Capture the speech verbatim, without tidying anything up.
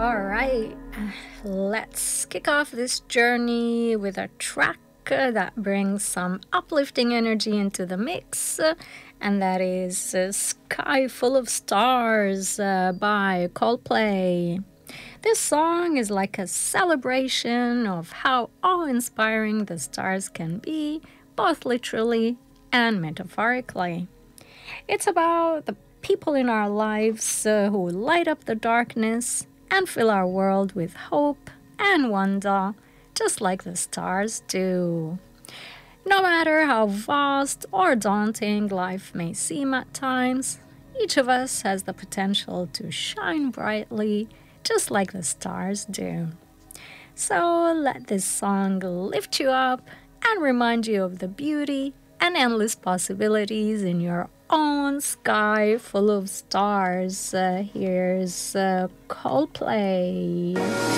All right, let's kick off this journey with a track uh, that brings some uplifting energy into the mix, uh, and that is uh, Sky Full of Stars uh, by Coldplay. This song is like a celebration of how awe inspiring the stars can be, both literally and metaphorically. It's about the people in our lives uh, who light up the darkness and fill our world with hope and wonder, just like the stars do. No matter how vast or daunting life may seem at times, each of us has the potential to shine brightly, just like the stars do. So let this song lift you up and remind you of the beauty and endless possibilities in your own sky full of stars. Uh, here's uh, Coldplay.